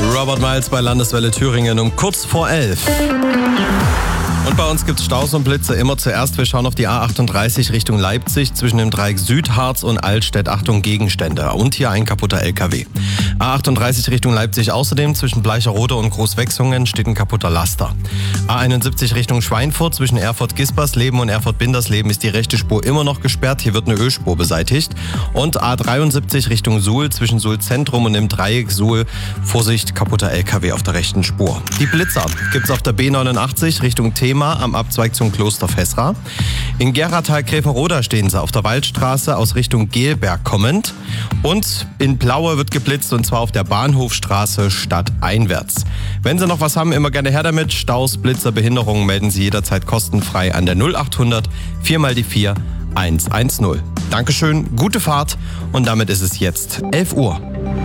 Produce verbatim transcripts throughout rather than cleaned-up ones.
Robert Miles bei Landeswelle Thüringen um kurz vor elf. Und bei uns gibt es Staus und Blitze immer zuerst. Wir schauen auf die A achtunddreißig Richtung Leipzig zwischen dem Dreieck Südharz und Altstedt. Achtung, Gegenstände. Und hier ein kaputter L K W. A achtunddreißig Richtung Leipzig außerdem zwischen Bleicherode und Großwechsungen steht ein kaputter Laster. A einundsiebzig Richtung Schweinfurt zwischen Erfurt-Gispersleben und Erfurt-Bindersleben ist die rechte Spur immer noch gesperrt. Hier wird eine Ölspur beseitigt. Und A dreiundsiebzig Richtung Suhl zwischen Suhl-Zentrum und dem Dreieck Suhl. Vorsicht, kaputter L K W auf der rechten Spur. Die Blitzer gibt's auf der B neunundachtzig Richtung Thema am Abzweig zum Kloster Fessra. In Geratal-Grevenroda stehen sie auf der Waldstraße aus Richtung Gelberg kommend. Und in Plaue wird geblitzt und zwar auf der Bahnhofstraße stadteinwärts. Wenn Sie noch was haben, immer gerne her damit. Staus, Blitzer, Behinderungen melden Sie jederzeit kostenfrei an der null achthundert vier mal die vier eins eins null. Dankeschön, gute Fahrt und damit ist es jetzt elf Uhr.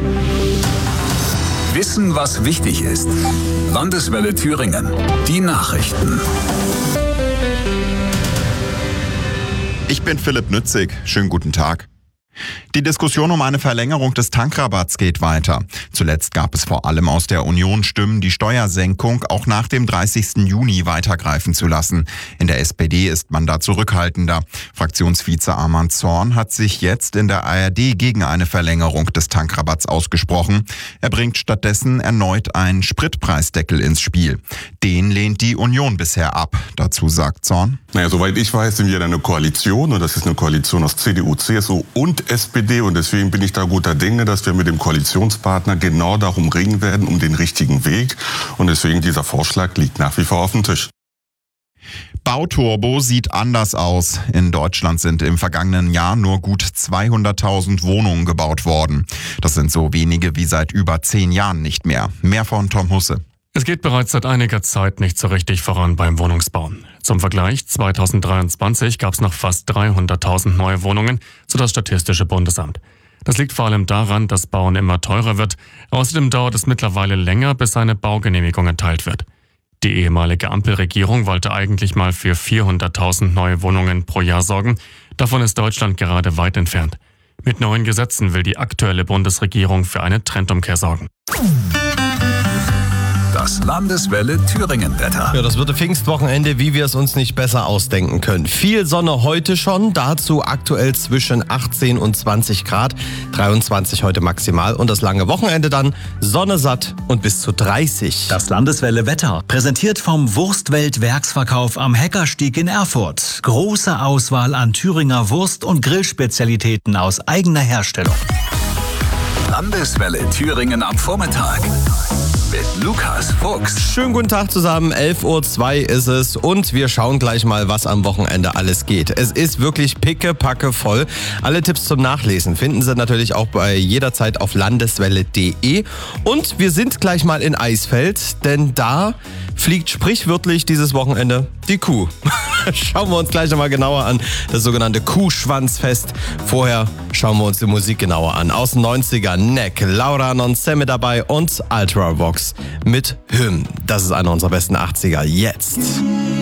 Wissen, was wichtig ist. Landeswelle Thüringen. Die Nachrichten. Ich bin Philipp Nützig. Schönen guten Tag. Die Diskussion um eine Verlängerung des Tankrabatts geht weiter. Zuletzt gab es vor allem aus der Union Stimmen, die Steuersenkung auch nach dem dreißigsten Juni weitergreifen zu lassen. In der S P D ist man da zurückhaltender. Fraktionsvize Arman Zorn hat sich jetzt in der A R D gegen eine Verlängerung des Tankrabatts ausgesprochen. Er bringt stattdessen erneut einen Spritpreisdeckel ins Spiel. Den lehnt die Union bisher ab. Dazu sagt Zorn: Naja, soweit ich weiß, sind wir in einer Koalition und das ist eine Koalition aus C D U, C S U und S P D und deswegen bin ich da guter Dinge, dass wir mit dem Koalitionspartner genau darum ringen werden, um den richtigen Weg und deswegen dieser Vorschlag liegt nach wie vor auf dem Tisch. Bauturbo sieht anders aus. In Deutschland sind im vergangenen Jahr nur gut zweihunderttausend Wohnungen gebaut worden. Das sind so wenige wie seit über zehn Jahren nicht mehr. Mehr von Tom Husse. Es geht bereits seit einiger Zeit nicht so richtig voran beim Wohnungsbau. Zum Vergleich, zweitausenddreiundzwanzig gab es noch fast dreihunderttausend neue Wohnungen, so das Statistische Bundesamt. Das liegt vor allem daran, dass Bauen immer teurer wird. Außerdem dauert es mittlerweile länger, bis eine Baugenehmigung erteilt wird. Die ehemalige Ampelregierung wollte eigentlich mal für vierhunderttausend neue Wohnungen pro Jahr sorgen. Davon ist Deutschland gerade weit entfernt. Mit neuen Gesetzen will die aktuelle Bundesregierung für eine Trendumkehr sorgen. Das Landeswelle Thüringen-Wetter. Ja, das wird ein Pfingstwochenende, wie wir es uns nicht besser ausdenken können. Viel Sonne heute schon, dazu aktuell zwischen achtzehn und zwanzig Grad, dreiundzwanzig heute maximal und das lange Wochenende dann Sonne satt und bis zu dreißig. Das Landeswelle Wetter, präsentiert vom Wurstwelt-Werksverkauf am Heckerstieg in Erfurt. Große Auswahl an Thüringer Wurst- und Grillspezialitäten aus eigener Herstellung. Landeswelle Thüringen am Vormittag. Mit Lukas Fuchs. Schönen guten Tag zusammen, elf Uhr zwei ist es und wir schauen gleich mal, was am Wochenende alles geht. Es ist wirklich pickepacke voll. Alle Tipps zum Nachlesen finden Sie natürlich auch bei jederzeit auf landeswelle punkt de und wir sind gleich mal in Eisfeld, denn da fliegt sprichwörtlich dieses Wochenende die Kuh. Schauen wir uns gleich nochmal genauer an, das sogenannte Kuhschwanzfest. Vorher schauen wir uns die Musik genauer an. Aus den neunzigern, Neck, Laura Nonce mit dabei und Ultravox mit Hymn. Das ist einer unserer besten achtziger jetzt.